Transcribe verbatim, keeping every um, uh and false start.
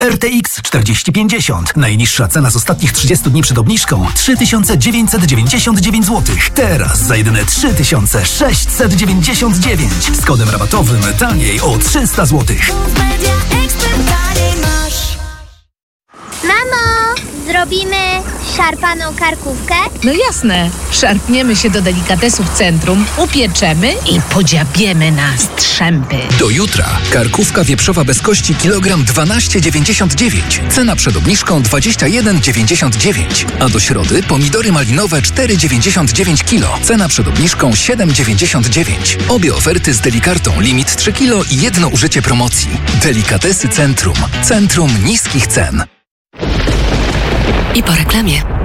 R T X czterdzieści pięćdziesiąt. Najniższa cena z ostatnich trzydziestu dni przed obniżką trzy tysiące dziewięćset dziewięćdziesiąt dziewięć złotych. Teraz za jedyne trzy tysiące sześćset dziewięćdziesiąt dziewięć. Z kodem rabatowym taniej o trzysta złotych. Mamo, zrobimy szarpaną karkówkę? No jasne. Szarpniemy się do delikatesów centrum, upieczemy i podziabiemy na strzępy. Do jutra. Karkówka wieprzowa bez kości kilogram dwanaście dziewięćdziesiąt dziewięć. Cena przed obniżką dwadzieścia jeden dziewięćdziesiąt dziewięć. A do środy pomidory malinowe cztery dziewięćdziesiąt dziewięć kilo. Cena przed obniżką siedem dziewięćdziesiąt dziewięć. Obie oferty z Delikartą. Limit trzy kilo i jedno użycie promocji. Delikatesy Centrum. Centrum niskich cen. I po reklamie.